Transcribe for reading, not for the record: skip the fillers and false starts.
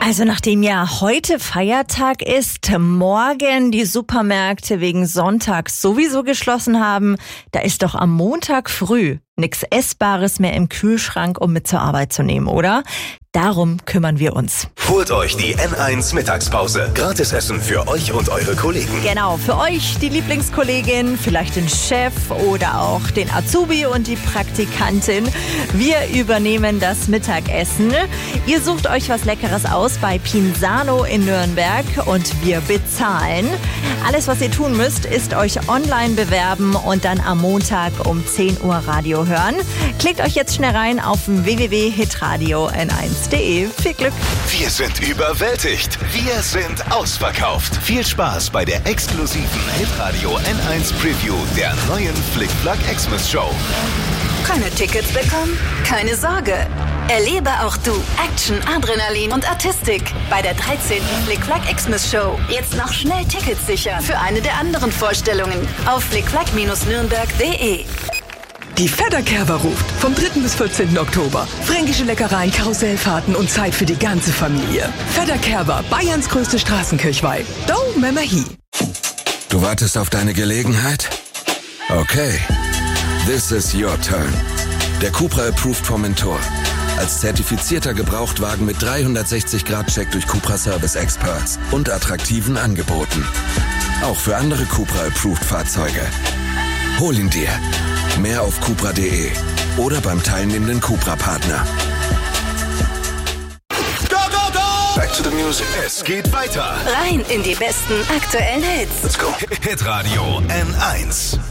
Also nachdem ja heute Feiertag ist, morgen die Supermärkte wegen Sonntag sowieso geschlossen haben, da ist doch am Montag früh nichts Essbares mehr im Kühlschrank, um mit zur Arbeit zu nehmen, oder? Darum kümmern wir uns. Holt euch die N1 Mittagspause. Gratisessen für euch und eure Kollegen. Genau, für euch die Lieblingskollegin, vielleicht den Chef oder auch den Azubi und die Praktikantin. Wir übernehmen das Mittagessen. Ihr sucht euch was Leckeres aus bei Pinsano in Nürnberg und wir bezahlen. Alles, was ihr tun müsst, ist euch online bewerben und dann am Montag um 10 Uhr Radio hören. Klickt euch jetzt schnell rein auf www.hitradio n1.de. Viel Glück! Wir sind überwältigt. Wir sind ausverkauft. Viel Spaß bei der exklusiven Hitradio N1 Preview der neuen Flick-Flack Xmas Show. Keine Tickets bekommen? Keine Sorge. Erlebe auch du Action, Adrenalin und Artistik bei der 13. Flick-Flack Xmas Show. Jetzt noch schnell Tickets sichern für eine der anderen Vorstellungen auf flickflack-nürnberg.de. Die Fedderkerber ruft vom 3. bis 14. Oktober. Fränkische Leckereien, Karussellfahrten und Zeit für die ganze Familie. Fedderkerber, Bayerns größte Straßenkirchweih. Do Memahi. Du wartest auf deine Gelegenheit? Okay. This is your turn. Der Cupra Approved Formentor. Als zertifizierter Gebrauchtwagen mit 360-Grad-Check durch Cupra Service Experts und attraktiven Angeboten. Auch für andere Cupra Approved Fahrzeuge. Hol ihn dir. Mehr auf cupra.de oder beim teilnehmenden Cupra-Partner. Go, go, go! Back to the music. Es geht weiter. Rein in die besten aktuellen Hits. Let's go. Hitradio N1.